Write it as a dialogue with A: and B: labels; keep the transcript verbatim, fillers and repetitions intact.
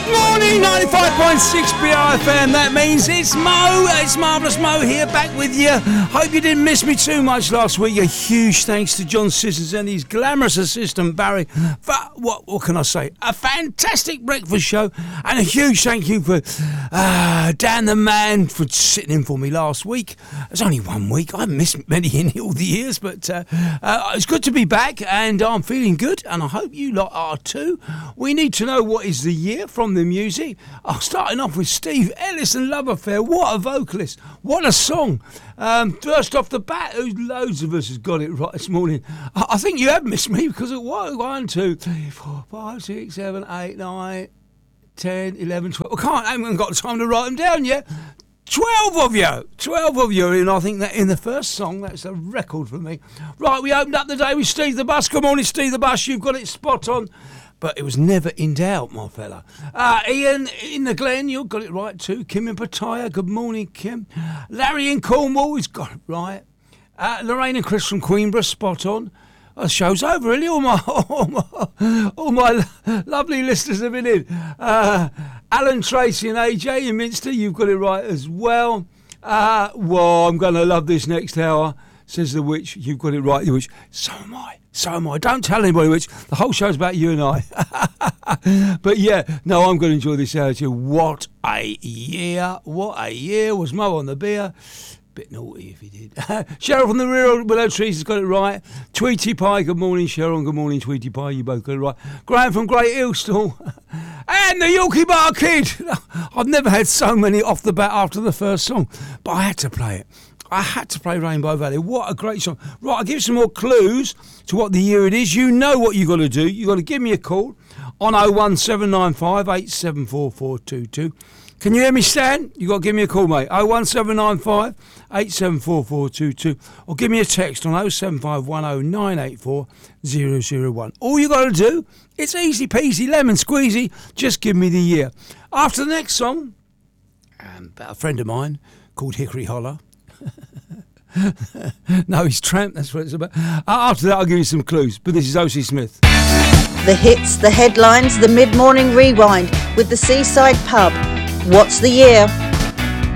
A: ninety-five point six B R F M, that means it's Mo, it's Marvellous Mo here, back with you. Hope you didn't miss me too much last week. A huge thanks to John Scissors and his glamorous assistant Barry for, what, what can I say, a fantastic breakfast show, and a huge thank you for uh, Dan the Man for sitting in for me last week. It was only one week, I haven't missed many in all the years, but uh, uh, it's good to be back, and I'm feeling good, and I hope you lot are too. We need to know what is the year from the music. Oh, starting off with Steve Ellis and Love Affair. What a vocalist. What a song. Um, first off the bat, loads of us has got it right this morning. I, I think you have missed me because it was one, two, three, four, five, six, seven, eight, nine, ten, eleven, twelve. I can't, I haven't got time to write them down yet. twelve of you. twelve of you. And I think that in the first song, that's a record for me. Right, we opened up the day with Steve the Bus. Good morning, Steve the Bus. You've got it spot on. But it was never in doubt, my fella. Uh, Ian in the Glen, you got it right too. Kim in Pattaya, good morning, Kim. Larry in Cornwall, he's got it right. Uh, Lorraine and Chris from Queenborough, spot on. The show's over, really. All my, all my, all my lovely listeners have been in. Uh, Alan Tracy and A J in Minster, you've got it right as well. Uh, well, I'm going to love this next hour, says the Witch. You've got it right, the Witch. So am I. So am I. Don't tell anybody, Which the whole show's about you and I. But yeah, no, I'm going to enjoy this hour too. What a year. What a year. Was Mo on the beer? Bit naughty if he did. Cheryl from the rear Willow Trees has got it right. Tweety Pie, good morning, Cheryl. Good morning, Tweety Pie. You both got it right. Graham from Great Ilstall. And the Yorkie Bar Kid. I've never had so many off the bat after the first song, but I had to play it. I had to play Rainbow Valley. What a great song. Right, I'll give you some more clues to what the year it is. You know what you've got to do. You've got to give me a call on oh one seven nine five eight seven four four two two. Can you hear me, Stan? You've got to give me a call, mate. oh one seven nine five eight seven four four two two. Or give me a text on oh seven five one oh nine eight four oh oh one. All you've got to do, it's easy peasy, lemon squeezy. Just give me the year. After the next song, um, a friend of mine called Hickory Holler. No, he's Tramp, that's what it's about. After that, I'll give you some clues, but this is O C Smith.
B: The hits, the headlines, the mid-morning rewind with the Seaside Pub. What's the year?